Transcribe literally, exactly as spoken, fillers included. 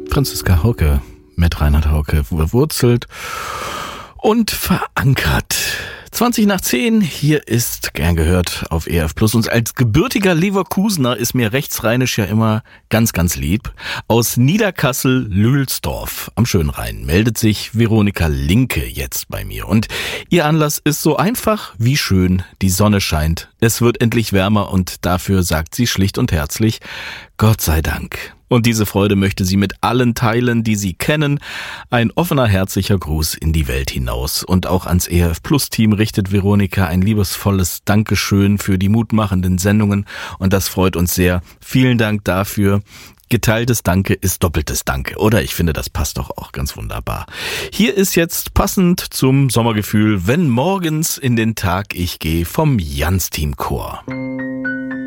Franziska Hauke mit Reinhard Hauke verwurzelt und verankert. zwanzig nach zehn, hier ist gern gehört auf E R F Plus. Und als gebürtiger Leverkusener ist mir rechtsrheinisch ja immer ganz, ganz lieb. Aus Niederkassel-Lülsdorf am Schönrhein meldet sich Veronika Linke jetzt bei mir. Und ihr Anlass ist so einfach wie schön. Die Sonne scheint. Es wird endlich wärmer und dafür sagt sie schlicht und herzlich, Gott sei Dank. Und diese Freude möchte sie mit allen teilen, die sie kennen. Ein offener, herzlicher Gruß in die Welt hinaus. Und auch ans E R F Plus Team richtet Veronika ein liebesvolles Dankeschön für die mutmachenden Sendungen. Und das freut uns sehr. Vielen Dank dafür. Geteiltes Danke ist doppeltes Danke, oder? Ich finde, das passt doch auch ganz wunderbar. Hier ist jetzt passend zum Sommergefühl, wenn morgens in den Tag ich gehe, vom Jans-Team-Chor.